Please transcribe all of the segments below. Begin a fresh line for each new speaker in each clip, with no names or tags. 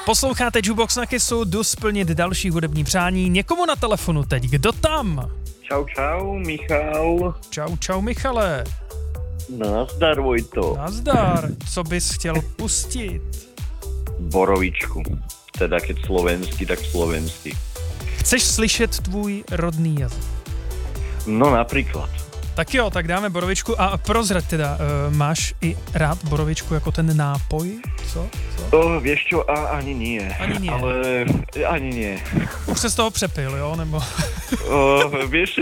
Posloucháte Jukebox na Kissu, jdu splnit další hudební přání. Někomu na telefonu teď, kdo tam?
Čau, Michal.
Čau, Michale.
Nazdar, Vojto.
Nazdar, co bys chtěl pustit?
Borovičku. Teda keď slovenský, tak slovenský.
Chceš slyšet tvůj rodný jazyk?
No napríklad.
Tak jo, tak dáme borovičku a prozrať teda, máš i rád borovičku jako ten nápoj? Co?
Vieš čo, ani nie.
Ani nie.
Ale ani nie.
Už se z toho přepil, jo, nebo?
Vieš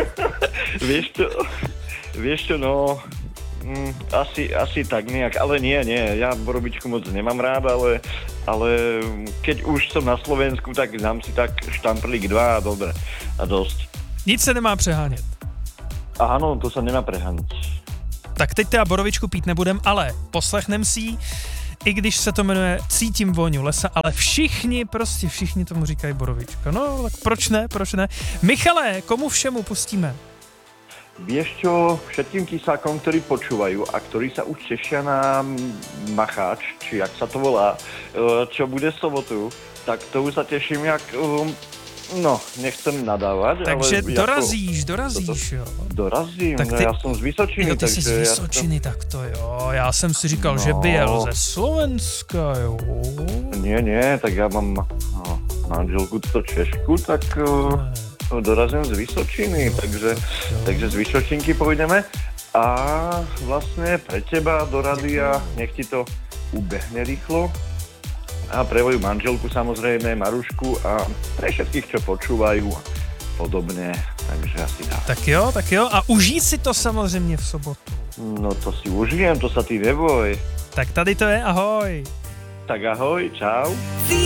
čo, no... Asi tak nejak, ale nie, ja borovičku moc nemám rád, ale keď už som na Slovensku, tak dám si tak štamprlík 2 a dobre, a dosť.
Nic se nemá přehánět.
Áno, to sa nemá preháňať.
Tak teď teda borovičku pít nebudem, ale poslechnem si ji, i když se to jmenuje Cítím vůni lesa, ale všichni tomu říkají borovička. No, tak proč ne? Michale, komu všemu pustíme?
Vieš čo, všetkým kysákom, ktorí počúvajú a ktorí sa už tešia na Macháč, či jak sa to volá, čo bude sobotu, tak to už sa teším jak... No, nechcem nadávať,
takže
ale...
dorazíš, jo.
Dorazím,
tak ty,
ja som z Vysočiny.
Jo, ty jsi z Vysočiny, tak to jo. Já jsem si říkal, že by jel ze Slovenska, jo.
Nie, tak ja mám manželku to Češku, tak dorazím z Vysočiny, takže z Vysočinky pôjdeme a vlastne pre teba do rádia, nech ti to ubehne rýchlo. A pre moju manželku samozrejme, Marušku a pre všetkých, čo počúvajú podobne, takže asi tak.
Tak jo, a užij si to samozřejmě v sobotu.
No to si užijem, to sa ty neboj.
Tak tady to je, ahoj.
Tak ahoj, čau.